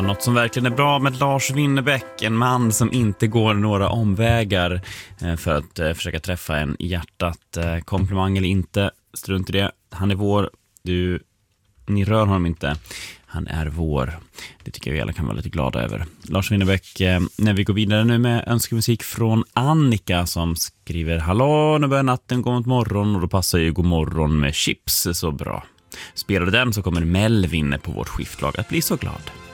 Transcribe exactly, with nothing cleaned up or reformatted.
något som verkligen är bra med Lars Winnerbäck, en man som inte går några omvägar för att försöka träffa en i hjärtat. Komplimang eller inte, strunt i det. Han är vår, du, ni rör honom inte. Han är vår. Det tycker jag vi alla kan vara lite glada över. Lars Winnerbäck, när vi går vidare nu med önskemusik från Annika som skriver: hallå, nu börjar natten gå mot morgon och då passar ju god morgon med chips så bra. Spelar du den så kommer Melvin på vårt skiftlag att bli så glad.